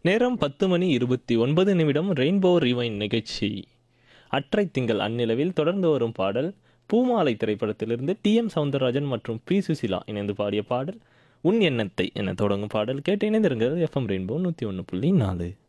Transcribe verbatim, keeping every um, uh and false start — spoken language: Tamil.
நேரம் பத்து மணி இருபத்தி ஒன்பது நிமிடம். ரெயின்போ ரிவைன் நிகழ்ச்சி. அற்றை திங்கள் அந்நிலவில் தொடர்ந்து வரும் பாடல் பூமாலை திரைப்படத்திலிருந்து டி எம் சவுந்தரராஜன் மற்றும் பி சுசிலா இணைந்து பாடிய பாடல் உன் எண்ணத்தை என தொடங்கும் பாடல் கேட்டு இணைந்திருங்கள். எஃப்எம் ரெயின்போ நூற்றி ஒன்று புள்ளி நாலு.